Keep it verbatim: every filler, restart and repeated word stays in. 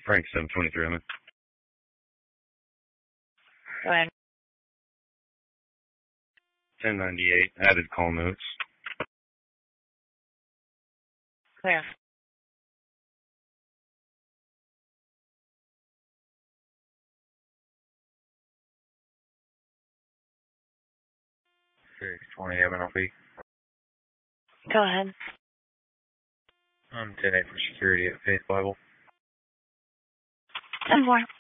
Frank seven twenty-three, I'm in. Go ahead. ten ninety-eight, added call notes. Clear. six twenty, M N L P. Go ahead. I'm ten eight for security at Faith Bible. ten four.